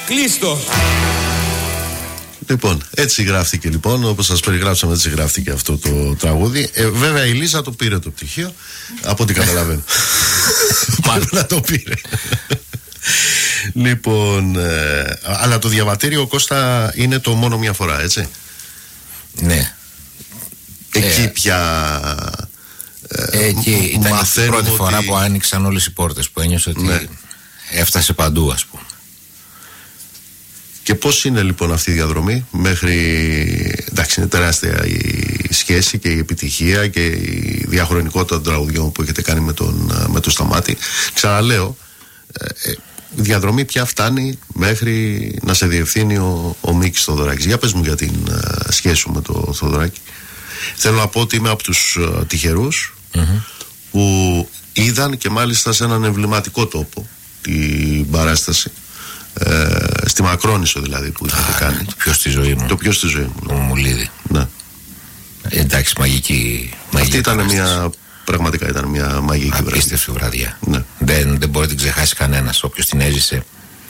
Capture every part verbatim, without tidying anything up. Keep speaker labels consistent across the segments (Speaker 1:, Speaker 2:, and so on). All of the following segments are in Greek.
Speaker 1: Κλείστο.
Speaker 2: Λοιπόν, έτσι γράφτηκε λοιπόν, όπως σας περιγράψαμε, έτσι γράφτηκε αυτό το τραγούδι. Ε, βέβαια η Λίζα το πήρε το πτυχίο, από ό,τι καταλαβαίνω. Μάλλον το πήρε. Λοιπόν, ε, αλλά το διαβατήριο, Κώστα, είναι το μόνο μια φορά, έτσι?
Speaker 3: Ναι.
Speaker 2: Εκεί
Speaker 3: ε,
Speaker 2: πια
Speaker 3: ε, εκεί ήταν η πρώτη ότι... φορά που άνοιξαν όλες οι πόρτες, που ένιωσε ότι ναι. έφτασε παντού, ας πούμε.
Speaker 2: Και πώς είναι λοιπόν αυτή η διαδρομή μέχρι, εντάξει, είναι τεράστια η σχέση και η επιτυχία και η διαχρονικότητα των τραγουδιών που έχετε κάνει με τον, με τον Σταμάτη. Ξαναλέω, ε, η διαδρομή πια φτάνει μέχρι να σε διευθύνει ο, ο Μίκης Θοδωράκης. Για πες μου για την uh, σχέση σου με τον Θοδωράκη. Θέλω να πω ότι είμαι από τους uh, τυχερούς mm-hmm. που είδαν και μάλιστα σε έναν εμβληματικό τόπο την παράσταση. Ε, στη Μακρόνισσο δηλαδή που είχατε
Speaker 3: Α,
Speaker 2: κάνει.
Speaker 3: Το πιο στη ζωή μου.
Speaker 2: Το πιο στη ζωή μου.
Speaker 3: Το Μουλίδη.
Speaker 2: Ναι.
Speaker 3: Ε, εντάξει, μαγική.
Speaker 2: Αυτή ήταν μια. Πραγματικά ήταν μια μαγική βραδιά.
Speaker 3: Απίστευτη βραδιά.
Speaker 2: Ναι.
Speaker 3: Δεν, δεν μπορεί να την ξεχάσει κανένας όποιος την έζησε.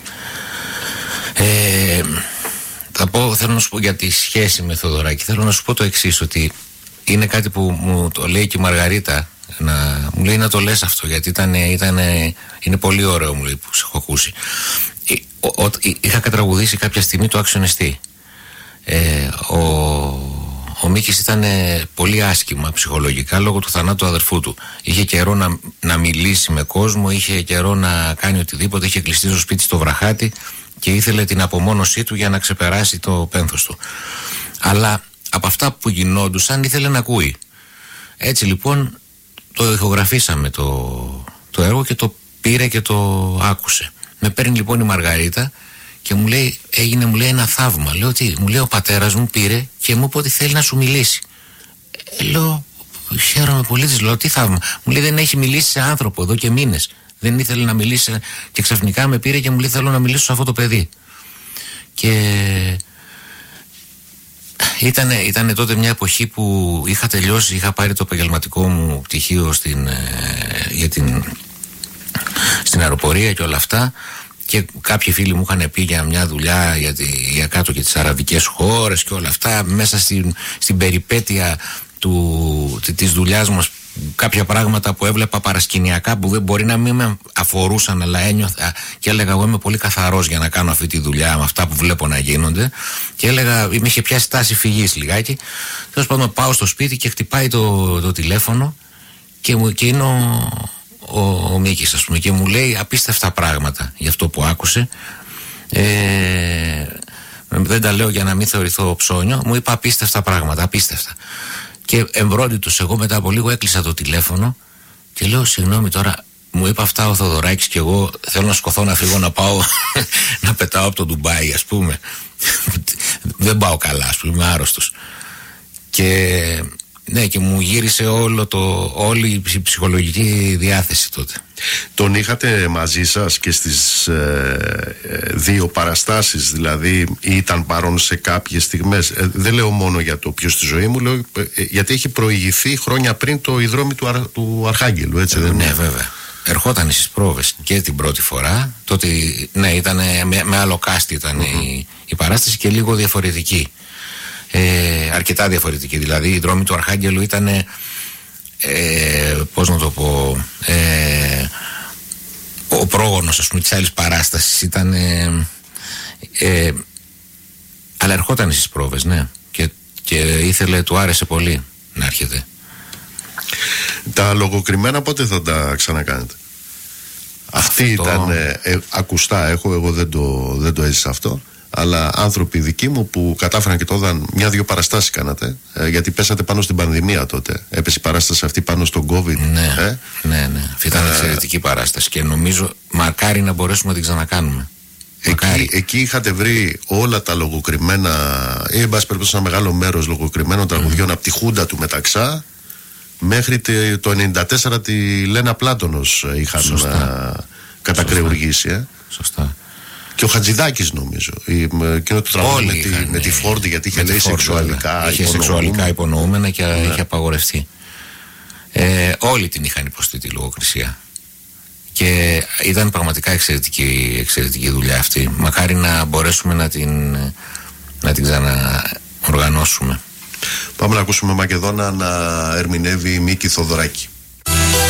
Speaker 3: Ε, θα πω, θέλω να σου πω για τη σχέση με Θοδωράκη. Θέλω να σου πω το εξής, ότι είναι κάτι που μου το λέει και η Μαργαρίτα. Να, μου λέει να το λες αυτό, γιατί ήταν, ήταν, είναι πολύ ωραίο, μου λέει, που σε έχω ακούσει. Ο, ο, είχα κατραγουδήσει κάποια στιγμή το Άξιον ε, ο, ο Μίκης ήταν πολύ άσχημα ψυχολογικά λόγω του θανάτου του αδερφού του. Είχε καιρό να, να μιλήσει με κόσμο, είχε καιρό να κάνει οτιδήποτε, είχε κλειστεί στο σπίτι στο βραχάτι και ήθελε την απομόνωσή του για να ξεπεράσει το πένθος του. Αλλά από αυτά που γινόντουσαν ήθελε να ακούει. Έτσι λοιπόν το ηχογραφήσαμε το, το έργο και το πήρε και το άκουσε. Με παίρνει λοιπόν η Μαργαρίτα και μου λέει, έγινε μου λέει ένα θαύμα. Λέω τι, μου λέει ο πατέρας μου πήρε και μου είπε ότι θέλει να σου μιλήσει. Ε, λέω, χαίρομαι πολύ, της λέω, τι θαύμα. Μου λέει δεν έχει μιλήσει σε άνθρωπο εδώ και μήνες. Δεν ήθελε να μιλήσει και ξαφνικά με πήρε και μου λέει θέλω να μιλήσω σε αυτό το παιδί. Και ήταν, ήταν τότε μια εποχή που είχα τελειώσει, είχα πάρει το επαγγελματικό μου πτυχίο στην, για την, στην αεροπορία και όλα αυτά. Και κάποιοι φίλοι μου είχαν πει για μια δουλειά για, τη, για κάτω και τις αραβικές χώρες και όλα αυτά. Μέσα στην, στην περιπέτεια του, της δουλειάς μας, κάποια πράγματα που έβλεπα παρασκηνιακά που δεν μπορεί να μην με αφορούσαν, αλλά ένιωθα και έλεγα εγώ είμαι πολύ καθαρός για να κάνω αυτή τη δουλειά με αυτά που βλέπω να γίνονται. Και έλεγα, με είχε πιάσει τάση φυγής λιγάκι. Τέλος πάντων, πάω στο σπίτι και χτυπάει το, το τηλέφωνο και, μου, και είναι ο, ο, ο Μίκης, ας πούμε, και μου λέει απίστευτα πράγματα για αυτό που άκουσε. Ε, δεν τα λέω για να μην θεωρηθώ ψώνιο. Μου είπα απίστευτα πράγματα, απίστευτα. Και εμβρόντιτος εγώ μετά από λίγο έκλεισα το τηλέφωνο και λέω συγγνώμη τώρα, μου είπε αυτά ο Θοδωράκης και εγώ θέλω να σκοθώ να φύγω να πάω να πετάω από το Ντουμπάι, ας πούμε. Δεν πάω καλά, ας πούμε, είμαι άρρωστος. Και ναι, και μου γύρισε όλο το, όλη η ψυχολογική διάθεση τότε.
Speaker 2: Τον είχατε μαζί σας και στις ε, ε, δύο παραστάσεις, δηλαδή ήταν παρόν σε κάποιες στιγμές. Ε, δεν λέω μόνο για το ποιος στη ζωή μου, λέω, ε, γιατί έχει προηγηθεί χρόνια πριν το Ιδρώμη του, Αρ, του Αρχάγγελου, έτσι ε, δεν
Speaker 3: ναι,
Speaker 2: είναι?
Speaker 3: Ναι, βέβαια. Ερχόταν στις πρόβες και την πρώτη φορά. Τότε, ναι, ήταν με, με άλλο κάστη ήταν mm-hmm. η, η παράσταση και λίγο διαφορετική. Ε, αρκετά διαφορετική. Δηλαδή η Δρόμη του Αρχάγγελου ήταν ε, πώς να το πω, ε, ο πρόγονος, ας πούμε, της άλλης παράστασης ήταν ε, ε, αλλά ερχόταν στις πρόβες, ναι, και, και ήθελε, του άρεσε πολύ να έρχεται.
Speaker 2: Τα λογοκριμμένα πότε θα τα ξανακάνετε? Αυτή αυτό... ήταν ε, ε, ακουστά, έχω, εγώ δεν το, δεν το έζησα αυτό, αλλά άνθρωποι δικοί μου που κατάφεραν και το είδαν, μια-δυο παραστάσεις κάνατε, ε, γιατί πέσατε πάνω στην πανδημία τότε. Έπεσε η παράσταση αυτή πάνω στον COVID.
Speaker 3: Ναι,
Speaker 2: ε? ναι,
Speaker 3: ναι. Αυτή ήταν εξαιρετική παράσταση και νομίζω μακάρι να μπορέσουμε να την ξανακάνουμε.
Speaker 2: Εκεί, εκεί είχατε βρει όλα τα λογοκριμμένα, ή εν πάση περιπτώσει ένα μεγάλο μέρος λογοκριμμένων τραγουδιών mm. από τη Χούντα του Μεταξά μέχρι το ενενήντα τέσσερα τη Λένα Πλάτωνος είχαν κατακρεουργήσει. Ε?
Speaker 3: Σωστά.
Speaker 2: Και ο Χατζηδάκης νομίζω. Εκείνο το τραγούδι με, τη, με τη Φόρντι, γιατί είχε λέει σεξουαλικά,
Speaker 3: είχε σεξουαλικά υπονοούμενα και ναι. είχε απαγορευτεί. Ε, όλοι την είχαν υποστεί τη λογοκρισία. και ήταν πραγματικά εξαιρετική, εξαιρετική δουλειά αυτή. Μακάρι να μπορέσουμε να την, να την ξαναοργανώσουμε.
Speaker 2: Πάμε να ακούσουμε Μακεδόνα να ερμηνεύει η Μίκη Θοδωράκη.